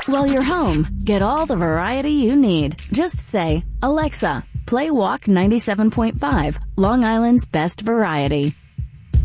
While you're home, get all the variety you need. Just say, Alexa, play Walk 97.5, Long Island's best variety.